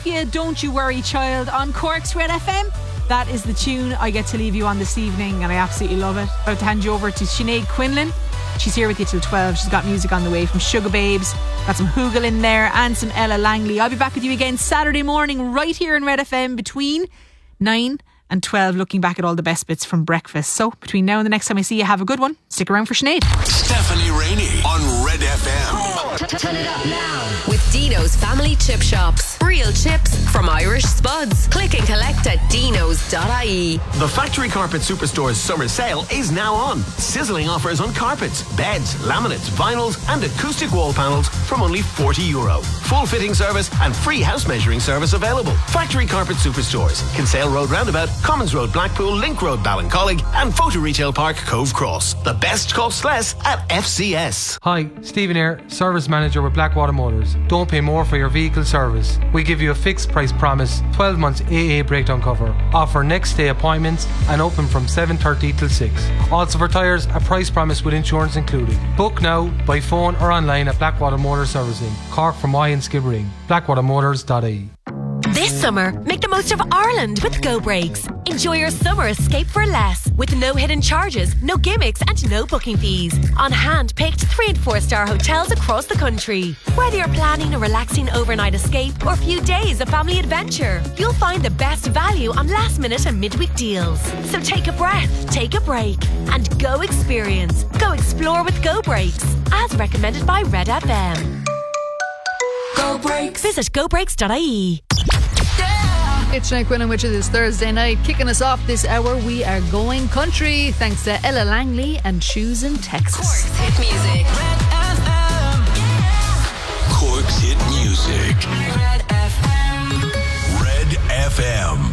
Sophia, Don't You Worry Child on Cork's Red FM. That is the tune I get to leave you on this evening, and I absolutely love it. About to hand you over to Sinead Quinlan. She's here with you till 12. She's got music on the way from Sugar Babes, got some Hoogle in there, and some Ella Langley. I'll be back with you again Saturday morning right here in Red FM between 9 and 12, looking back at all the best bits from breakfast. So between now and the next time I see you, have a good one. Stick around for Sinead. Stephanie Rainey on Red FM. Turn it up now with Dino's Family Chip Shops. Real chips from Irish Spuds. Click and collect at dinos.ie. The Factory Carpet Superstore's summer sale is now on. Sizzling offers on carpets, beds, laminates, vinyls and acoustic wall panels from only €40. Full fitting service and free house measuring service available. Factory Carpet Superstores, Kinsale Road Roundabout, Commons Road Blackpool, Link Road Ballincollig and Photo Retail Park Cove Cross. The best cost less at FCS. Hi, Stephen here, Service Manager with Blackwater Motors. Don't pay more for your vehicle service. We give you a fixed price promise, 12 months AA breakdown cover. Offer next day appointments and open from 7:30 till 6. Also for tyres, a price promise with insurance included. Book now by phone or online at Blackwater Motors Servicing, Cork, Fermoy and Skibbereen. BlackwaterMotors.ie. This summer, make the most of Ireland with Go Brakes. Enjoy your summer escape for less, with no hidden charges, no gimmicks and no booking fees. On hand-picked 3 and 4 star hotels across the country. Whether you're planning a relaxing overnight escape or a few days of family adventure, you'll find the best value on last minute and midweek deals. So take a breath, take a break and go experience. Go explore with Go Brakes, as recommended by Red FM. Go Brakes. Visit gobrakes.ie. It's Sinead Quinlan, which is Thursday night. Kicking us off this hour, we are going country thanks to Ella Langley and Choosing Texas. Cork's hit music. Red FM. Cork's hit music. Red FM. Red FM.